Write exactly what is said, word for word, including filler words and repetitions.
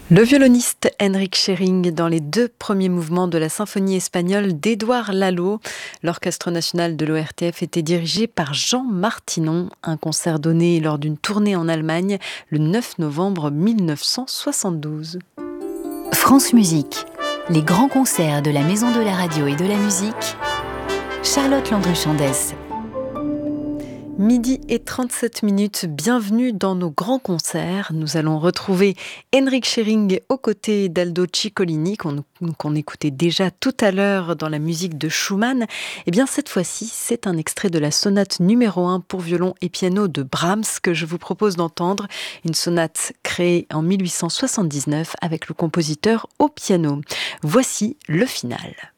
Le violoniste Henrik Schering dans les deux premiers mouvements de la symphonie espagnole d'Édouard Lalo. L'Orchestre national de l'O R T F était dirigé par Jean Martinon. Un concert donné lors d'une tournée en Allemagne le neuf novembre mille neuf cent soixante-douze. France Musique, les grands concerts de la Maison de la Radio et de la Musique. Charlotte Landru-Chandès. Midi et trente-sept minutes, bienvenue dans nos grands concerts. Nous allons retrouver Henrik Schering aux côtés d'Aldo Ciccolini, qu'on, qu'on écoutait déjà tout à l'heure dans la musique de Schumann. Et bien cette fois-ci, c'est un extrait de la sonate numéro un pour violon et piano de Brahms que je vous propose d'entendre. Une sonate créée en mille huit cent soixante-dix-neuf avec le compositeur au piano. Voici le final.